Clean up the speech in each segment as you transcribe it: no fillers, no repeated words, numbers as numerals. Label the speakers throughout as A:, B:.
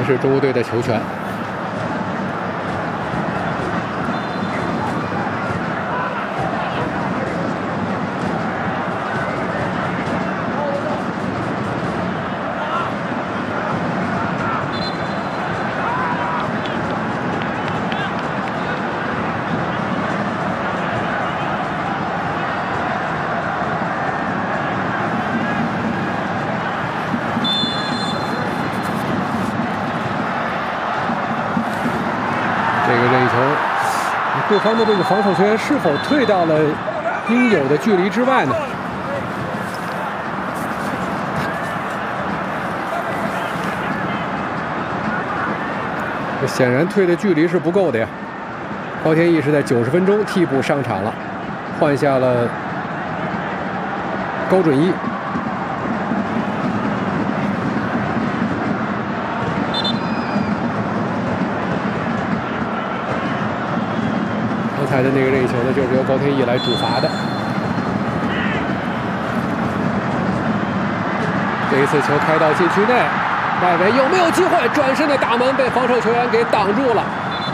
A: 是中国队的球权。这个任意球，对方的这个防守球员是否退到了应有的距离之外呢？这显然退的距离是不够的呀。高天意是在90分钟替补上场了，换下了高准一。刚才的那个任意球呢，就是由高天意来主罚的。这一次球开到禁区内，外围有没有机会？转身的打门被防守球员给挡住了。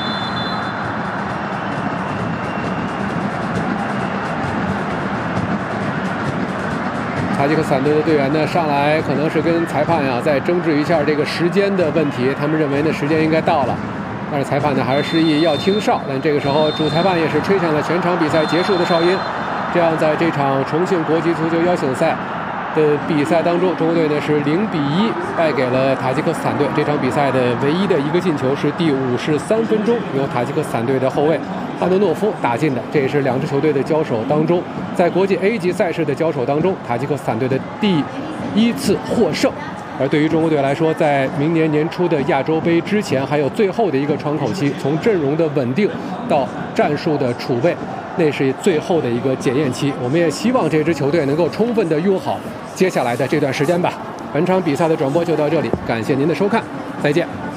A: 塔吉克斯坦队的队员呢，上来可能是跟裁判呀再争执一下这个时间的问题，他们认为呢时间应该到了。但是裁判呢还是示意要听哨，但这个时候主裁判也是吹响了全场比赛结束的哨音。这样，在这场重庆国际足球邀请赛的比赛当中，中国队呢是0-1败给了塔吉克斯坦队。这场比赛的唯一的一个进球是第53分钟由塔吉克斯坦队的后卫汉诺诺夫打进的。这也是两支球队的交手当中，在国际 A 级赛事的交手当中，塔吉克斯坦队的第1次获胜。而对于中国队来说，在明年年初的亚洲杯之前，还有最后的一个窗口期，从阵容的稳定到战术的储备，那是最后的一个检验期。我们也希望这支球队能够充分的用好接下来的这段时间吧。本场比赛的转播就到这里，感谢您的收看，再见。